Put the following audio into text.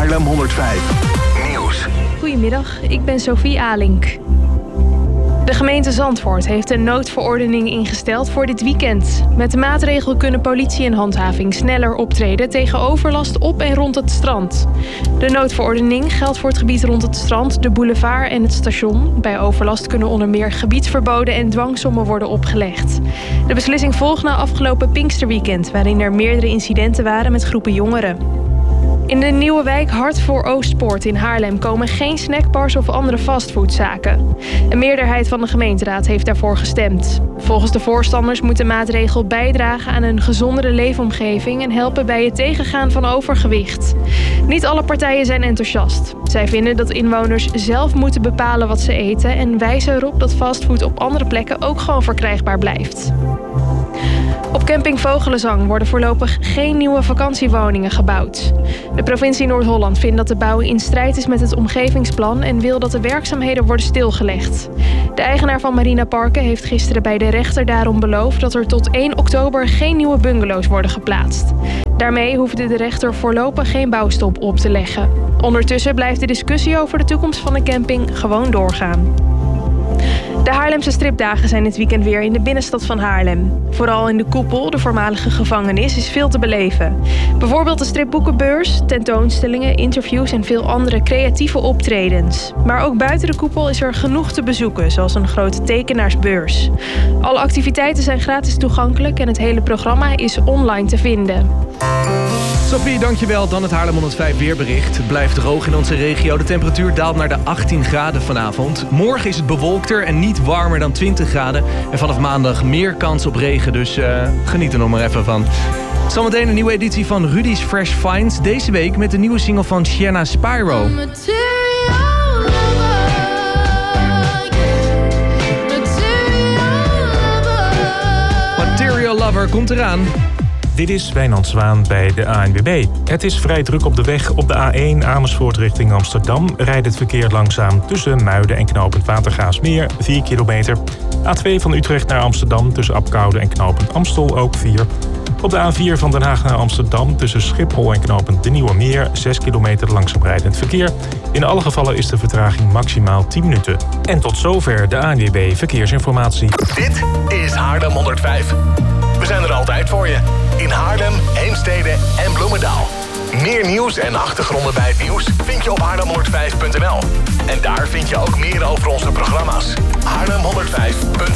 Haarlem 105 Nieuws. Goedemiddag, ik ben Sophie Alink. De gemeente Zandvoort heeft een noodverordening ingesteld voor dit weekend. Met de maatregel kunnen politie en handhaving sneller optreden tegen overlast op en rond het strand. De noodverordening geldt voor het gebied rond het strand, de boulevard en het station. Bij overlast kunnen onder meer gebiedsverboden en dwangsommen worden opgelegd. De beslissing volgt na afgelopen Pinksterweekend, waarin er meerdere incidenten waren met groepen jongeren. In de nieuwe wijk Hart voor Oostpoort in Haarlem komen geen snackbars of andere fastfoodzaken. Een meerderheid van de gemeenteraad heeft daarvoor gestemd. Volgens de voorstanders moet de maatregel bijdragen aan een gezondere leefomgeving en helpen bij het tegengaan van overgewicht. Niet alle partijen zijn enthousiast. Zij vinden dat inwoners zelf moeten bepalen wat ze eten en wijzen erop dat fastfood op andere plekken ook gewoon verkrijgbaar blijft. Op camping Vogelenzang worden voorlopig geen nieuwe vakantiewoningen gebouwd. De provincie Noord-Holland vindt dat de bouw in strijd is met het omgevingsplan en wil dat de werkzaamheden worden stilgelegd. De eigenaar van Marina Parken heeft gisteren bij de rechter daarom beloofd dat er tot 1 oktober geen nieuwe bungalows worden geplaatst. Daarmee hoefde de rechter voorlopig geen bouwstop op te leggen. Ondertussen blijft de discussie over de toekomst van de camping gewoon doorgaan. De Haarlemse stripdagen zijn dit weekend weer in de binnenstad van Haarlem. Vooral in de Koepel, de voormalige gevangenis, is veel te beleven. Bijvoorbeeld de stripboekenbeurs, tentoonstellingen, interviews en veel andere creatieve optredens. Maar ook buiten de Koepel is er genoeg te bezoeken, zoals een grote tekenaarsbeurs. Alle activiteiten zijn gratis toegankelijk en het hele programma is online te vinden. Sophie, dankjewel. Dan het Haarlem 105 weerbericht. Het blijft droog in onze regio. De temperatuur daalt naar de 18 graden vanavond. Morgen is het bewolkter en niet warmer dan 20 graden. En vanaf maandag meer kans op regen, dus geniet er nog maar even van. Zometeen een nieuwe editie van Rudy's Fresh Finds. Deze week met de nieuwe single van Sienna Spyro. Material Lover komt eraan. Dit is Wijnand Zwaan bij de ANWB. Het is vrij druk op de weg. Op de A1 Amersfoort richting Amsterdam rijdt het verkeer langzaam tussen Muiden en knooppunt Watergraafsmeer, 4 kilometer. A2 van Utrecht naar Amsterdam tussen Apkoude en knooppunt Amstel ook 4. Op de A4 van Den Haag naar Amsterdam tussen Schiphol en knooppunt De Nieuwe Meer 6 kilometer langzaam rijdend verkeer. In alle gevallen is de vertraging maximaal 10 minuten. En tot zover de ANWB Verkeersinformatie. Dit is Haarlem 105. We zijn er altijd voor je. In Haarlem, Heemstede en Bloemendaal. Meer nieuws en achtergronden bij het nieuws vind je op haarlem105.nl. En daar vind je ook meer over onze programma's. Haarlem105.nl